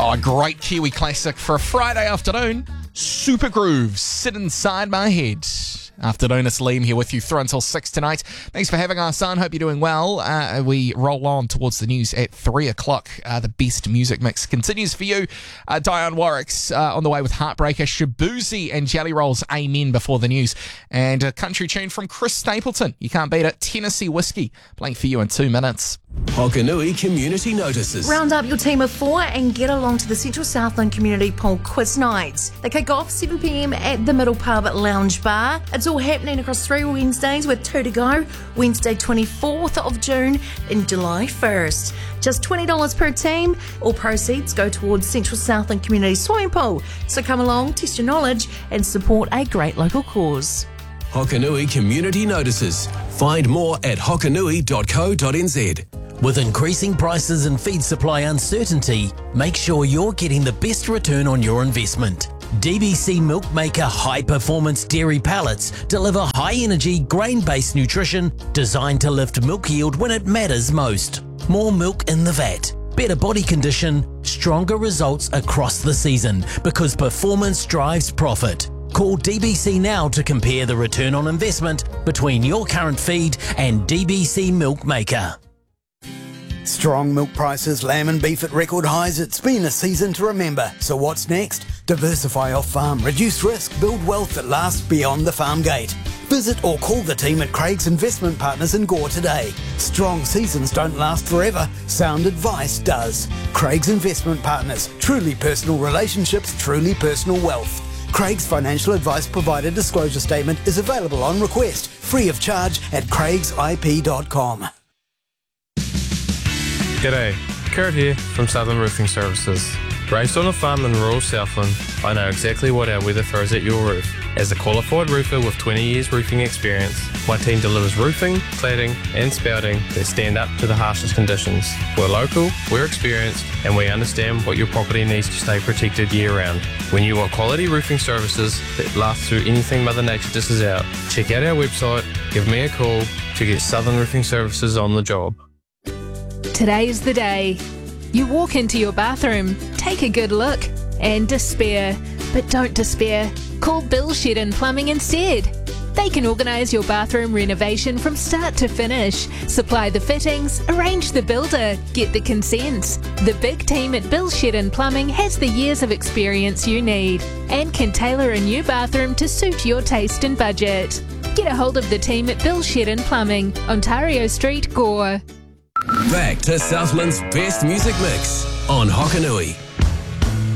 Oh, a great Kiwi classic for a Friday afternoon. Super Grooves, Sit Inside My Head. Afternoon, it's Liam here with you through until 6 tonight. Thanks for having us on. Hope you're doing well. We roll on towards the news at 3 o'clock. The best music mix continues for you. Diane Warwick's on the way with Heartbreaker, Shabuzi and Jelly Roll's Amen before the news. And a country tune from Chris Stapleton. You can't beat it. Tennessee Whiskey playing for you in 2 minutes. Hokanui Community Notices. Round up your team of 4 and get along to the Central Southland Community Pool Quiz Nights. They kick off 7 p.m. at the Middle Pub Lounge Bar. It's all happening across 3 Wednesdays with 2 to go. Wednesday 24th of June and July 1st. Just $20 per team. All proceeds go towards Central Southland Community Swimming Pool. So come along, test your knowledge and support a great local cause. Hokanui Community Notices. Find more at hokanui.co.nz. With increasing prices and feed supply uncertainty, make sure you're getting the best return on your investment. DBC Milkmaker High Performance Dairy Pellets deliver high-energy, grain-based nutrition designed to lift milk yield when it matters most. More milk in the vat, better body condition, stronger results across the season because performance drives profit. Call DBC now to compare the return on investment between your current feed and DBC Milkmaker. Strong milk prices, lamb and beef at record highs. It's been a season to remember. So what's next? Diversify off farm, reduce risk, build wealth that lasts beyond the farm gate. Visit or call the team at Craig's Investment Partners in Gore today. Strong seasons don't last forever. Sound advice does. Craig's Investment Partners. Truly personal relationships, truly personal wealth. Craig's financial advice provider disclosure statement is available on request, free of charge at craigsip.com. G'day, Kurt here from Southern Roofing Services. Raised on a farm in rural Southland, I know exactly what our weather throws at your roof. As a qualified roofer with 20 years roofing experience, my team delivers roofing, cladding and spouting that stand up to the harshest conditions. We're local, we're experienced and we understand what your property needs to stay protected year round. When you want quality roofing services that last through anything Mother Nature dishes out, check out our website, give me a call to get Southern Roofing Services on the job. Today's the day. You walk into your bathroom, take a good look, and despair. But don't despair. Call Bill Shedden Plumbing instead. They can organise your bathroom renovation from start to finish, supply the fittings, arrange the builder, get the consents. The big team at Bill Shedden Plumbing has the years of experience you need and can tailor a new bathroom to suit your taste and budget. Get a hold of the team at Bill Shedden Plumbing, Ontario Street, Gore. Back to Southland's best music mix on Hokanui.